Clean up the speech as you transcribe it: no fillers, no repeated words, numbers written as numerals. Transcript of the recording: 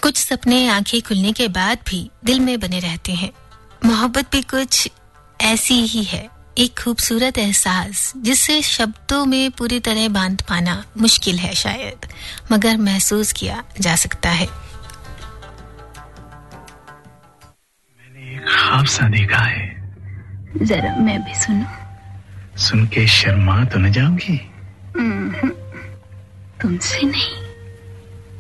कुछ सपने आंखें खुलने के बाद भी दिल में बने रहते हैं। मोहब्बत भी कुछ ऐसी ही है, एक खूबसूरत एहसास जिससे शब्दों में पूरी तरह बांध पाना मुश्किल है शायद, मगर महसूस किया जा सकता है। मैंने एक ख्वाब सा देखा है, जरा मैं भी सुनूं। सुन के शर्मा तो न जाओगी? तुमसे नहीं।